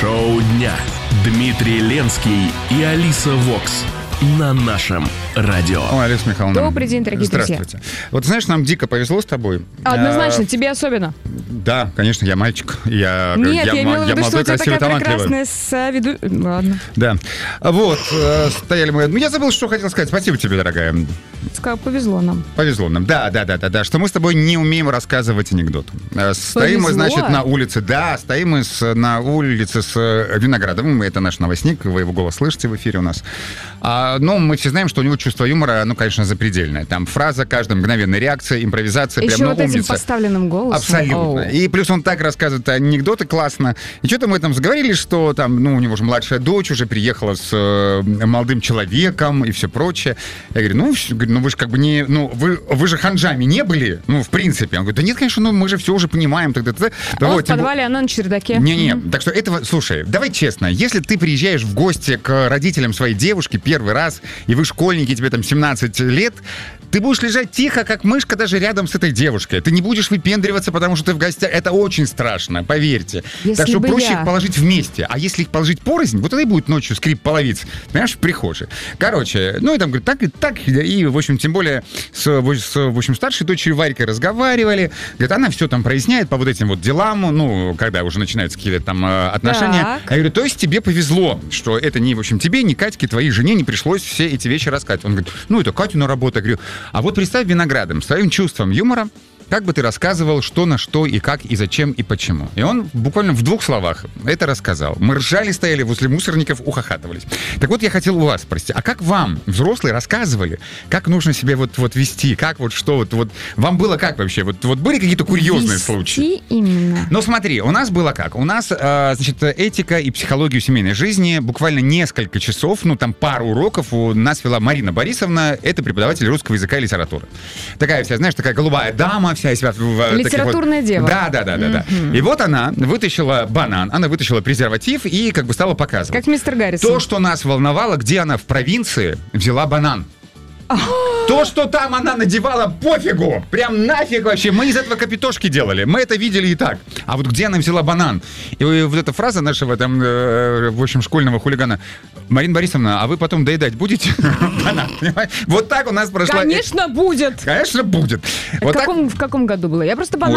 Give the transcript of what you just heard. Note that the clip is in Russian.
Шоу дня. Дмитрий Ленский и Алиса Вокс на нашем радио. Ой, Алиса Михайловна. Добрый день, дорогие друзья. Здравствуйте. Вот знаешь, нам дико повезло с тобой. Однозначно, тебе особенно. Да, конечно, я мальчик. Нет, я имела в виду, что у тебя такая прекрасная Ладно. Да. Вот, стояли мы... Я забыл, что хотел сказать. Спасибо тебе, дорогая. Повезло нам. Повезло нам. Да. Что мы с тобой не умеем рассказывать анекдоты. Стоим мы, значит, на улице. Да, стоим мы на улице с Виноградовым. Это наш новостник. Вы его голос слышите в эфире у нас. Но мы все знаем, что у него чувство юмора, конечно, запредельное. Там фраза, каждая мгновенная реакция, импровизация. Еще прям, вот этим поставленным голосом. Абсолютно. И плюс он так рассказывает анекдоты классно. И что-то мы там заговорили, что там, у него же младшая дочь уже приехала с молодым человеком и все прочее. Я говорю, вы же как бы не... вы же ханжами не были? В принципе. Он говорит, да нет, конечно, мы же все уже понимаем. Он в подвале, она на чердаке. Не. Так что этого... Слушай, давай честно. Если ты приезжаешь в гости к родителям своей девушки первый раз, и вы школьники, тебе там 17 лет, ты будешь лежать тихо, как мышка, даже рядом с этой девушкой. Ты не будешь выпендриваться, потому что ты в гостях. Это очень страшно, поверьте. Так что проще их положить вместе. А если их положить порознь, вот тогда и будет ночью скрип половиц, понимаешь, в прихожей. Короче, и там говорит, так. И, в общем, тем более с старшей дочерью Варькой разговаривали. Говорит, она все там проясняет по вот этим вот делам, когда уже начинаются какие-то там отношения. Так. Я говорю, то есть тебе повезло, что это не, в общем, тебе, ни Катьке, твоей жене не пришлось все эти вещи рассказывать. Он говорит, это Катина работа. Я говорю, а вот представь Виноградом, своим чувством юмора, как бы ты рассказывал, что на что и как, и зачем, и почему. И он буквально в 2 словах это рассказал. Мы ржали, стояли возле мусорников, ухахатывались. Так вот, я хотел у вас спросить, а как вам, взрослые, рассказывали, как нужно себя вот вести, как что вам было как вообще? Вот были какие-то курьезные случаи? Именно. Но смотри, у нас было как? У нас, этика и психологию семейной жизни буквально несколько часов, там пару уроков у нас вела Марина Борисовна, это преподаватель русского языка и литературы. Такая вся, знаешь, такая голубая дама, вся себя литературная дева. Да. И вот она вытащила банан, она вытащила презерватив и как бы стала показывать. Как мистер Гаррисон. То, что нас волновало, где она в провинции взяла банан. То, что там она надевала, пофигу. Прям нафиг вообще. Мы из этого капитошки делали. Мы это видели и так. А вот где она взяла банан? И вот эта фраза нашего там, в общем, школьного хулигана. Марина Борисовна, а вы потом доедать будете? Банан. Вот так у нас прошла... Конечно, будет. Конечно, будет. В каком году было? Я просто банан